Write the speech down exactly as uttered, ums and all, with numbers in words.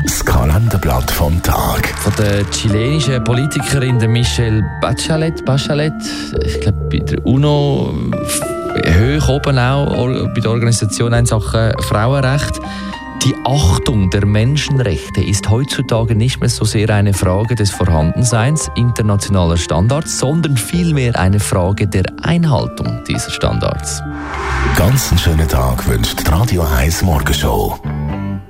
Das Kalenderblatt vom Tag. Von der chilenischen Politikerin der Michelle Bachelet, Bachelet, ich glaube bei der UNO, hoch oben auch bei der Organisation in Sachen Frauenrecht. Die Achtung der Menschenrechte ist heutzutage nicht mehr so sehr eine Frage des Vorhandenseins internationaler Standards, sondern vielmehr eine Frage der Einhaltung dieser Standards. Ganz einen schönen Tag wünscht die Radio eins Morgenshow.